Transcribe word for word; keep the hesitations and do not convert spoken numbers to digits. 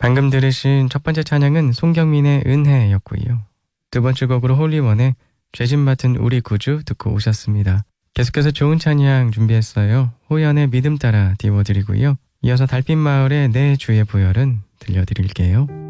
방금 들으신 첫 번째 찬양은 송경민의 은혜였고요. 두 번째 곡으로 홀리원의 죄진 맡은 우리 구주 듣고 오셨습니다. 계속해서 좋은 찬양 준비했어요. 호연의 믿음 따라 띄워드리고요. 이어서 달빛마을의 내 주의 보혈은 들려드릴게요.